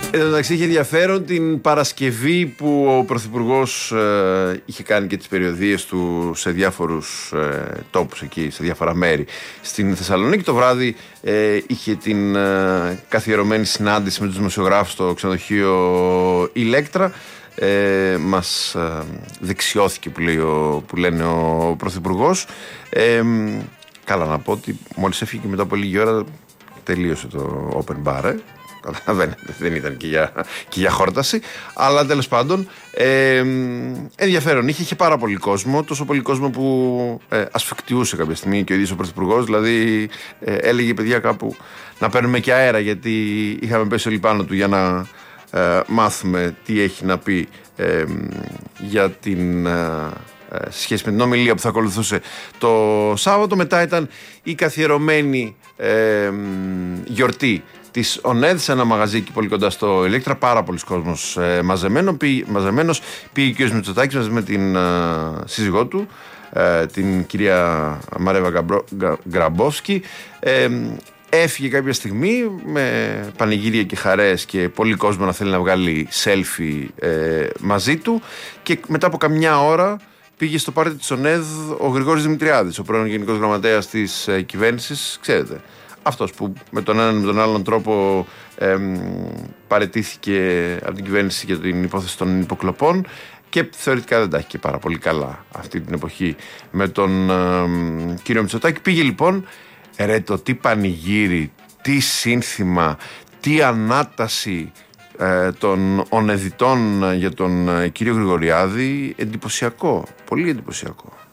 Εντάξει, είχε ενδιαφέρον την Παρασκευή που ο Πρωθυπουργός είχε κάνει και τις περιοδίες του σε διάφορους τόπους εκεί, σε διάφορα μέρη στην Θεσσαλονίκη. Το βράδυ είχε την καθιερωμένη συνάντηση με τους δημοσιογράφους στο ξενοδοχείο Ηλέκτρα. Μας δεξιώθηκε που λένε ο Πρωθυπουργός. Καλά να πω ότι μόλις έφυγε και μετά από λίγη ώρα τελείωσε το open bar. Καταλαβαίνετε, δεν ήταν και για χόρταση. Αλλά τέλος πάντων ενδιαφέρον είχε πάρα πολύ κόσμο. Τόσο πολύ κόσμο που ασφικτιούσε κάποια στιγμή και ο ίδιος ο Πρωθυπουργός. Δηλαδή έλεγε, παιδιά, κάπου να παίρνουμε και αέρα, γιατί είχαμε πέσει όλοι πάνω του για να μάθουμε τι έχει να πει για την σε σχέση με την ομιλία που θα ακολουθούσε το Σάββατο. Μετά ήταν η καθιερωμένη γιορτή της ΟΝΕΔ σε ένα μαγαζί εκεί πολύ κοντά στο Ηλέκτρα. Πάρα πολλοί κόσμος μαζεμένος. Πήγε ο κ. Μητσοτάκης μαζί με την σύζυγό του, την κυρία Μαρέβα Γκραμπόφσκι. Έφυγε κάποια στιγμή με πανηγύρια και χαρές και πολύ κόσμο να θέλει να βγάλει selfie μαζί του, και μετά από καμιά ώρα πήγε στο πάρτι της ΟΝΕΔ ο Γρηγόρης Δημητριάδης, ο πρώην Γενικός Γραμματέας της κυβέρνησης, ξέρετε. Αυτός που με τον έναν με τον άλλον τρόπο παραιτήθηκε από την κυβέρνηση για την υπόθεση των υποκλοπών και θεωρητικά δεν τα έχει και πάρα πολύ καλά αυτή την εποχή με τον κύριο Μητσοτάκη. Πήγε λοιπόν, το τι πανηγύρι, τι σύνθημα, τι ανάταση των ονεδιτών για τον κύριο Γρηγοριάδη. Εντυπωσιακό, πολύ εντυπωσιακό.